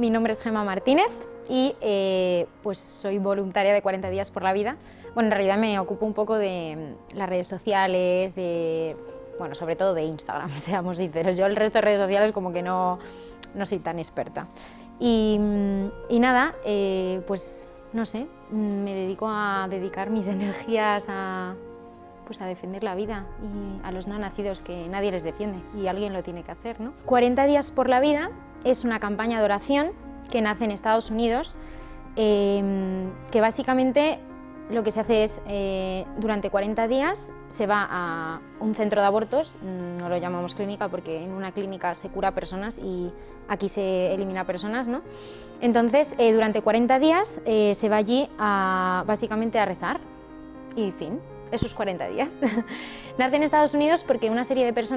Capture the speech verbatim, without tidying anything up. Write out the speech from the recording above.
mi nombre es Gemma Martínez y eh, pues soy voluntaria de cuarenta días por la vida. Bueno, en realidad me ocupo un poco de las redes sociales, de, bueno, sobre todo de Instagram, seamos sinceros. Yo el resto de redes sociales como que no, no soy tan experta. Y, y nada, eh, pues no sé, me dedico a dedicar mis energías a, pues a defender la vida y a los no nacidos, que nadie les defiende y alguien lo tiene que hacer, ¿no? cuarenta días por la vida es una campaña de oración que nace en Estados Unidos, eh, que básicamente lo que se hace es, eh, durante cuarenta días se va a un centro de abortos, no lo llamamos clínica porque en una clínica se cura personas y aquí se elimina personas, ¿no? Entonces, eh, durante cuarenta días eh, se va allí a, básicamente a rezar y fin, esos cuarenta días. Nace en Estados Unidos porque una serie de personas